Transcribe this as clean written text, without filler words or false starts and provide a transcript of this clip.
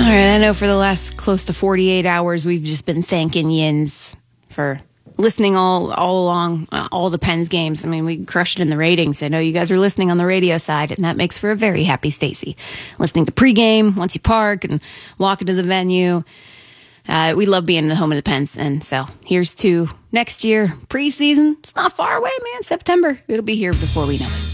right, I know for the last close to 48 hours, we've just been thanking Yins for listening all along, all the Pens games. I mean, we crushed it in the ratings. I know you guys are listening on the radio side, and that makes for a very happy Stacy. Listening to pregame, once you park, and walking to the venue. We love being in the home of the Pens, and so here's to next year. Preseason, it's not far away, man. September. It'll be here before we know it.